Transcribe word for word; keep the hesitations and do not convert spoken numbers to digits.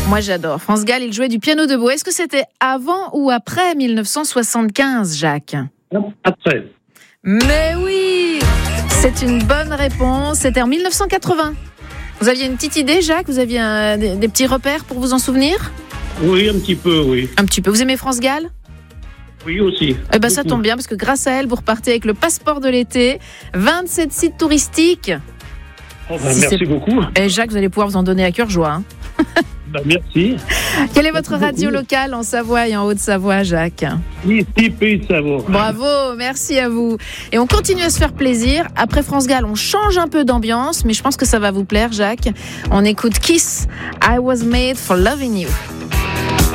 Moi, j'adore. France Gall, il jouait du piano debout. Est-ce que c'était avant ou après dix-neuf cent soixante-quinze, Jacques ? Après. Mais oui, c'est une bonne réponse. C'était en dix-neuf cent quatre-vingts. Vous aviez une petite idée, Jacques ? Vous aviez un, des, des petits repères pour vous en souvenir ? Oui, un petit peu, oui. Un petit peu. Vous aimez France Gall ? Oui, aussi. Eh ben, ça tombe bien, parce que grâce à elle, vous repartez avec le passeport de l'été, vingt-sept sites touristiques. Oh, ben, Si merci c'est... beaucoup. Et Jacques, vous allez pouvoir vous en donner à cœur joie. Hein. Ben, merci. Quelle est votre merci radio beaucoup. locale en Savoie et en Haute-Savoie, Jacques ? Ici, Pays de Savoie. Bravo, merci à vous. Et on continue à se faire plaisir. Après France Gall, on change un peu d'ambiance, mais je pense que ça va vous plaire, Jacques. On écoute Kiss, I Was Made for Loving You.